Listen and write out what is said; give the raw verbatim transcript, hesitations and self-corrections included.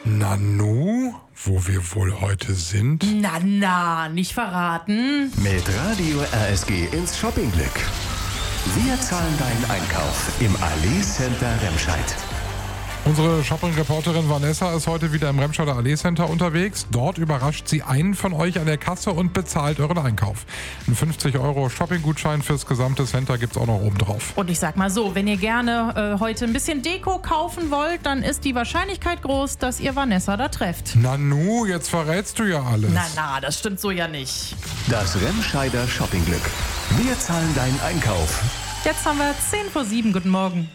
Nanu, wo wir wohl heute sind? Na, na, nicht verraten. Mit Radio R S G ins Shoppingglück. Wir zahlen deinen Einkauf im Allee Center Remscheid. Unsere Shopping-Reporterin Vanessa ist heute wieder im Remscheider Allee Center unterwegs. Dort überrascht sie einen von euch an der Kasse und bezahlt euren Einkauf. Ein fünfzig Euro Shopping-Gutschein fürs gesamte Center gibt's auch noch oben drauf. Und ich sag mal so, wenn ihr gerne äh, heute ein bisschen Deko kaufen wollt, dann ist die Wahrscheinlichkeit groß, dass ihr Vanessa da trefft. Nanu, jetzt verrätst du ja alles. Na, na, das stimmt so ja nicht. Das Remscheider Shoppingglück. Wir zahlen deinen Einkauf. Jetzt haben wir zehn vor sieben. Guten Morgen.